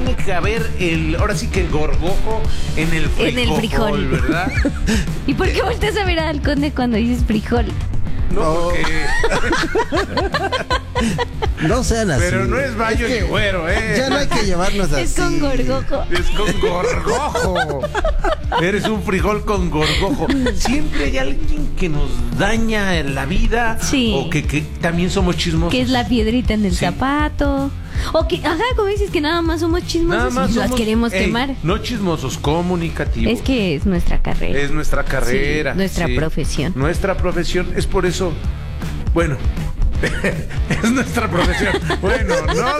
tiene que haber ahora sí que el gorgojo en el frijol. En el frijol. ¿Verdad? ¿Y por qué volteas a ver al conde cuando dices frijol? No, porque... No sean así. Pero no es baño ni güero, Ya no hay que llevarnos así. Es con gorgojo. Es con gorgojo. Eres un frijol con gorgojo. Siempre hay alguien que nos daña en la vida. Sí. O que también somos chismosos. Que es la piedrita en el Sí. zapato. O que, como dices que nada más somos chismosos Nada más y las somos, queremos quemar. No chismosos, comunicativos. Es que es nuestra carrera. Es nuestra carrera. Sí, nuestra profesión. Nuestra profesión. Es por eso. Bueno. Es nuestra profesión. Bueno,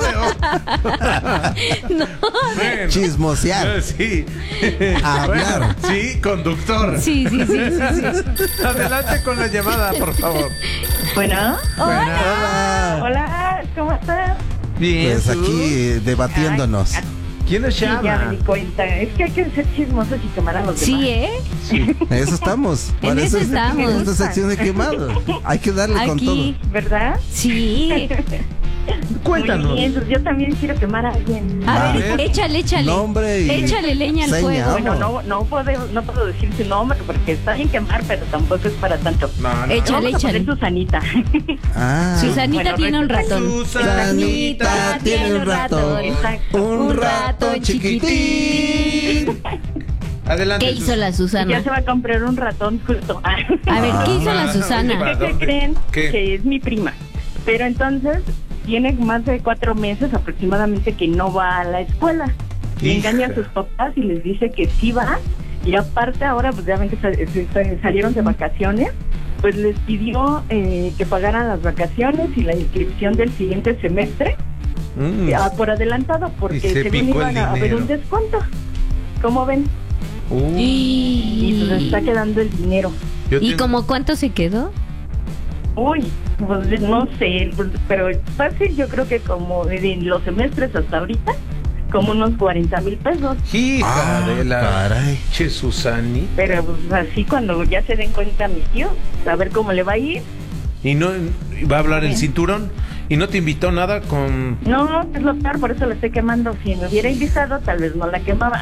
No. Bueno. Chismosear. Sí. Hablar. Bueno, sí, conductor. Sí. Adelante con la llamada, por favor. Bueno. Hola. Hola, ¿cómo estás? Bien. Pues ¿tú? aquí debatiéndonos. ¿Quién es Sí, ya llama? me di cuenta. Es que hay que ser chismosos y quemar a los demás. Sí, ¿eh? Sí. Eso estamos. En Por eso es estamos. esta sección de quemado. Hay que darle con Aquí. todo. ¿Verdad? Sí. Cuéntanos. Muy bien, pues yo también quiero quemar a alguien. A A ver, ver. échale. Nombre y Échale leña al seña. fuego. Bueno, no puedo decir su nombre porque está bien quemar, pero tampoco es para tanto. No. Échale. Vamos a poner Susanita. Ah. Susanita Bueno, tiene un ratón. Susanita tiene un ratón. Exacto. Un ratón chiquitín. Adelante. ¿Qué hizo la Susana? Ya se va a comprar un ratón justo. A ver, ¿qué hizo la Susana? ¿Qué creen? ¿Qué? Que es mi prima. Pero entonces tiene más de 4 meses aproximadamente que no va a la escuela. Y Hija. engaña a sus papás y les dice que sí va. Y aparte ahora, pues ya ven que salieron de vacaciones, pues les pidió que pagaran las vacaciones y la inscripción del siguiente semestre por adelantado, Y porque se según picó iban el a haber dinero. un descuento. ¿Cómo ven? Y pues está quedando el dinero. ¿Y como cuánto se quedó? Uy, pues no sé, pues, pero fácil yo creo que como de los semestres hasta ahorita, como unos 40,000 pesos. Hija de la... Caray. Che, Susanita. Pero pues, así cuando ya se den cuenta mis tíos, a ver cómo le va a ir. ¿Y no va a hablar el Bien. cinturón? ¿Y no te invitó nada con...? No, es lo peor, por eso la estoy quemando. Si me hubiera invitado, tal vez no la quemaba.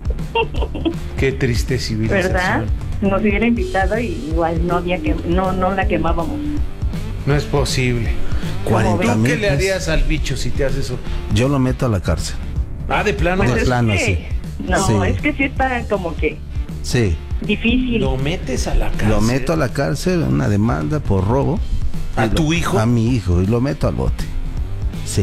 Qué triste civilización. ¿Verdad? Si nos hubiera invitado, igual no la quemábamos. No es posible. 40 ¿Tú qué mil le harías al bicho si te hace eso? Yo lo meto a la cárcel. Ah, de plano. De es plano, que- sí. No, Sí. es que sí está como que Sí. difícil. Lo metes a la cárcel. Lo meto a la cárcel, una demanda por robo. ¿A Y tu hijo? A mi hijo, y lo meto al bote. Sí.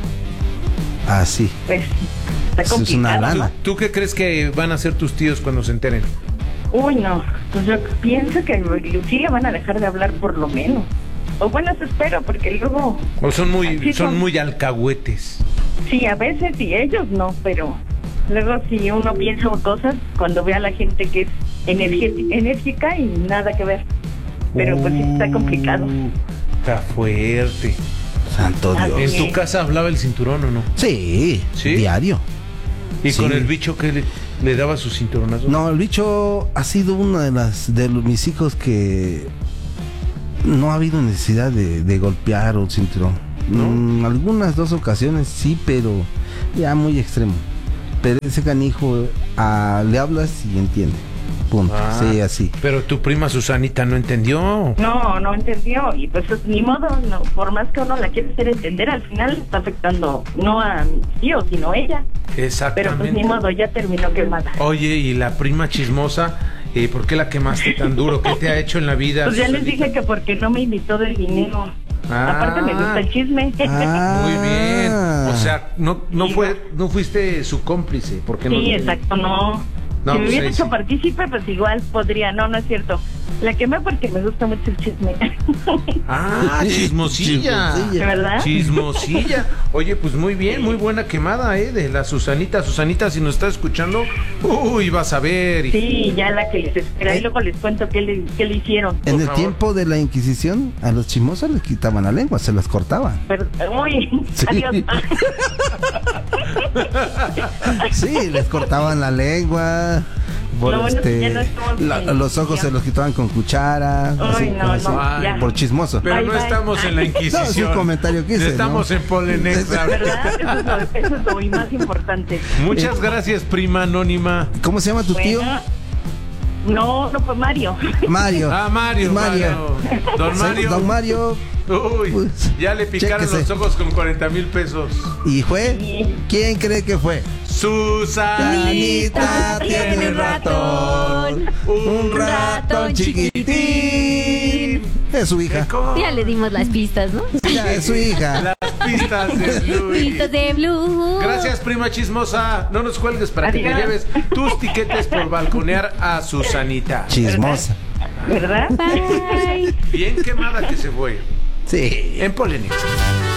Así. Pues está Eso es una complicado. lana. ¿Tú qué crees que van a hacer tus tíos cuando se enteren? Uy, no. Pues yo pienso que Lucía van a dejar de hablar por lo menos. O bueno, eso espero, porque luego... ¿O son Así muy son. alcahuetes? Sí, a veces sí, ellos no, pero luego si uno piensa cosas cuando ve a la gente que es enérgica y nada que ver. Pero pues sí está complicado. Está fuerte. Santo Así Dios. ¿En tu casa hablaba el cinturón o no? Sí, ¿Sí? diario. ¿Y Sí. con el bicho que le daba su cinturonazo? No, el bicho ha sido uno de mis hijos que no ha habido necesidad de golpear o cinturón. ¿No? Algunas 2 ocasiones sí, pero ya muy extremo. Pero ese canijo le hablas y entiende. Punto. Ah, Sí, así. Pero tu prima Susanita no entendió. No entendió y pues ni modo, no, por más que uno la quiera hacer entender, al final está afectando no a mi tío, sino a ella. Pero pues Exactamente. ni modo, ya terminó quemada. Oye, y la prima chismosa, ¿por qué la quemaste tan duro? ¿Qué te ha hecho en la vida? Pues ya les Susanita? dije que porque no me invitó del dinero. Ah. Aparte me gusta el chisme. Muy bien. Ah. O sea, no fuiste su cómplice, porque no. Sí, exacto, no. No, Si me pues hubiera ahí hecho sí. partícipe, pues igual podría. No es cierto. La quemé porque me gusta mucho el chisme. Ah, chismosilla. Chismosilla. ¿Verdad? Chismosilla. Oye, pues muy bien, muy buena quemada, de la Susanita. Susanita, si nos está escuchando, uy, vas a ver. Sí, ya la que les espera. Y luego les cuento qué le hicieron. En Por el favor. tiempo de la Inquisición, a los chismosos les quitaban la lengua, se las cortaban. Pero, uy, Sí. adiós. Sí, les cortaban la lengua, por Lo bueno es que ya no estamos en los ojos se los quitaban con cuchara. Ay, no, así, no, ya. por chismoso. Pero Bye, no bye. estamos en la No, es Inquisición. un comentario que hice, Estamos ¿no? en Polenex. ¿Verdad? Eso es lo más importante. Muchas gracias, prima anónima. ¿Cómo se llama tu tío? Bueno, no fue Mario. Mario. Ah, Mario. Don Mario. Don Mario. Uy, ya le picaron Chéquese. los ojos con 40,000 pesos. ¿Y fue? Sí. ¿Quién cree que fue? Susanita tiene un ratón. Un ratón chiquitín. Es su hija. Ya le dimos las pistas, ¿no? Ya, es su hija. Las pistas de Pistas Blue. de Blue. Gracias, prima chismosa. No nos cuelgues para que te Adiós. lleves tus tiquetes por balconear a Susanita. Chismosa. ¿Verdad? Bye. Bien quemada que se fue. Sí. En Polenex.